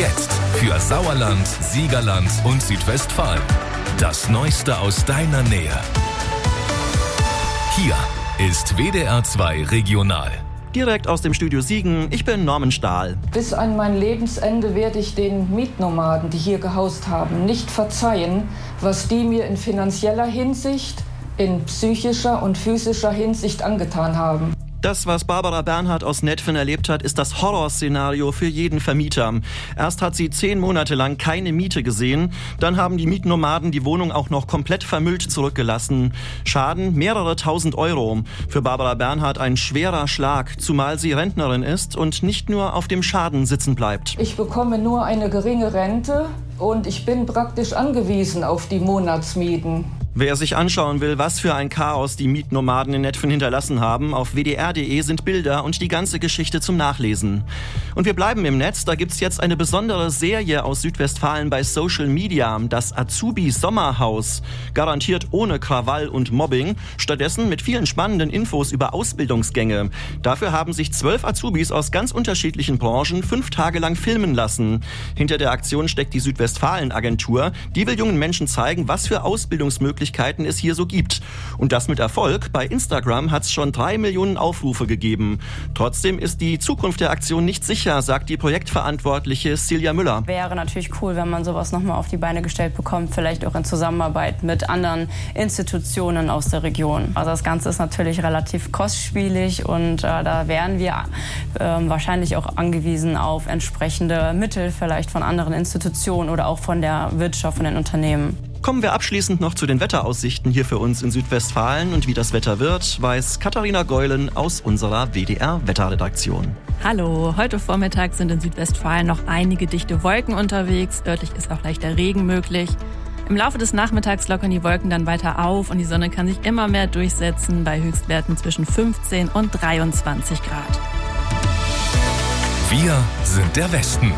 Jetzt für Sauerland, Siegerland und Südwestfalen. Das Neueste aus deiner Nähe. Hier ist WDR 2 Regional. Direkt aus dem Studio Siegen, ich bin Norman Stahl. Bis an mein Lebensende werde ich den Mietnomaden, die hier gehaust haben, nicht verzeihen, was die mir in finanzieller Hinsicht, in psychischer und physischer Hinsicht angetan haben. Das, was Barbara Bernhardt aus Netphen erlebt hat, ist das Horrorszenario für jeden Vermieter. Erst hat sie 10 Monate lang keine Miete gesehen, dann haben die Mietnomaden die Wohnung auch noch komplett vermüllt zurückgelassen. Schaden mehrere tausend Euro. Für Barbara Bernhardt ein schwerer Schlag, zumal sie Rentnerin ist und nicht nur auf dem Schaden sitzen bleibt. Ich bekomme nur eine geringe Rente und ich bin praktisch angewiesen auf die Monatsmieten. Wer sich anschauen will, was für ein Chaos die Mietnomaden in Netphen hinterlassen haben, auf wdr.de sind Bilder und die ganze Geschichte zum Nachlesen. Und wir bleiben im Netz, da gibt's jetzt eine besondere Serie aus Südwestfalen bei Social Media, das Azubi-Sommerhaus. Garantiert ohne Krawall und Mobbing, stattdessen mit vielen spannenden Infos über Ausbildungsgänge. Dafür haben sich 12 Azubis aus ganz unterschiedlichen Branchen 5 Tage lang filmen lassen. Hinter der Aktion steckt die Südwestfalen-Agentur. Die will jungen Menschen zeigen, was für Ausbildungsmöglichkeiten es hier so gibt. Und das mit Erfolg. Bei Instagram hat es schon 3 Millionen Aufrufe gegeben. Trotzdem ist die Zukunft der Aktion nicht sicher, sagt die Projektverantwortliche Silja Müller. Wäre natürlich cool, wenn man sowas nochmal auf die Beine gestellt bekommt, vielleicht auch in Zusammenarbeit mit anderen Institutionen aus der Region. Also das Ganze ist natürlich relativ kostspielig und da wären wir wahrscheinlich auch angewiesen auf entsprechende Mittel, vielleicht von anderen Institutionen oder auch von der Wirtschaft, von den Unternehmen. Kommen wir abschließend noch zu den Wetteraussichten hier für uns in Südwestfalen. Und wie das Wetter wird, weiß Katharina Geulen aus unserer WDR-Wetterredaktion. Hallo, heute Vormittag sind in Südwestfalen noch einige dichte Wolken unterwegs. Örtlich ist auch leichter Regen möglich. Im Laufe des Nachmittags lockern die Wolken dann weiter auf und die Sonne kann sich immer mehr durchsetzen bei Höchstwerten zwischen 15 und 23 Grad. Wir sind der Westen.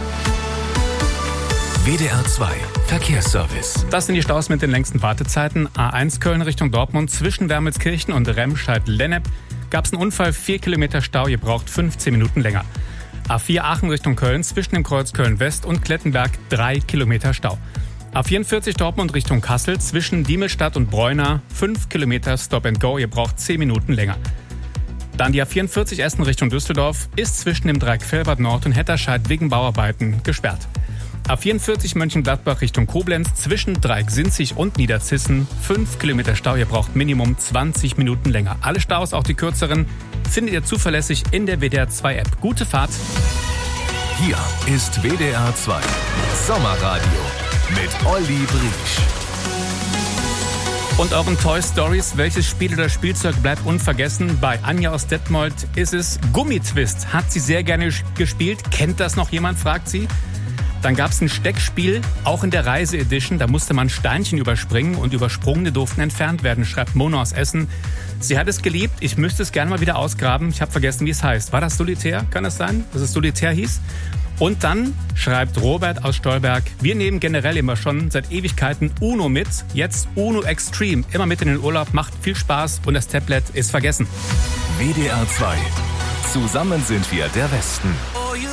WDR 2 Verkehrsservice. Das sind die Staus mit den längsten Wartezeiten. A1 Köln Richtung Dortmund zwischen Wermelskirchen und Remscheid-Lennep gab es einen Unfall, 4 Kilometer Stau, ihr braucht 15 Minuten länger. A4 Aachen Richtung Köln zwischen dem Kreuz Köln-West und Klettenberg 3 Kilometer Stau. A44 Dortmund Richtung Kassel zwischen Diemelstadt und Bräuna 5 Kilometer Stop and Go, ihr braucht 10 Minuten länger. Dann die A44 Essen Richtung Düsseldorf ist zwischen dem Dreieck Velbert Nord und Hetterscheid wegen Bauarbeiten gesperrt. A44 Mönchengladbach Richtung Koblenz zwischen Dreieck-Sinzig und Niederzissen 5 Kilometer Stau, ihr braucht Minimum 20 Minuten länger. Alle Staus, auch die kürzeren, findet ihr zuverlässig in der WDR 2 App. Gute Fahrt! Hier ist WDR 2 Sommerradio mit Olli Briesch. Und euren Toy Stories, welches Spiel oder Spielzeug bleibt unvergessen? Bei Anja aus Detmold ist es Gummitwist. Hat sie sehr gerne gespielt. Kennt das noch jemand, fragt sie. Dann gab es ein Steckspiel, auch in der Reise-Edition. Da musste man Steinchen überspringen und Übersprungene durften entfernt werden, schreibt Mona aus Essen. Sie hat es geliebt, ich müsste es gerne mal wieder ausgraben. Ich habe vergessen, wie es heißt. War das Solitär? Kann es sein, dass es Solitär hieß? Und dann schreibt Robert aus Stolberg, wir nehmen generell immer schon seit Ewigkeiten Uno mit. Jetzt Uno Extreme, immer mit in den Urlaub, macht viel Spaß und das Tablet ist vergessen. WDR 2. Zusammen sind wir der Westen.